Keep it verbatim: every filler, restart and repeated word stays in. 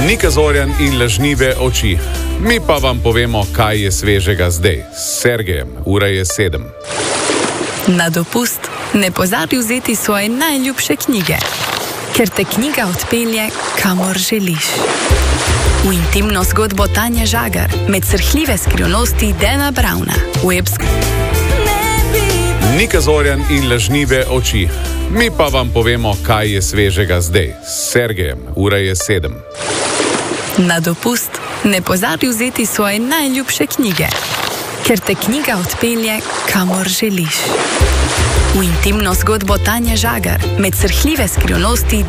Nika Zorjan in lažnive oči. Mi pa vam povemo, kaj je svežega zdaj. S Sergejem, ura je sedem. Na dopust ne pozabi vzeti svoje najljubše knjige, ker te knjiga odpelje, kamor želiš. V intimno zgodbo Tanje Žagar med srhljive skrivnosti Dana Browna. Websk. Nika Zorjan in lažnive oči. Mi pa vam povemo, kaj je svežega zdaj. S Sergejem, ura je sedem. Na dopust ne pozabi vzeti svoje najljubše knjige, ker te knjiga odpelje, kamor želiš. V intimno zgodbo Tanje Žagar med srhljive skrivnosti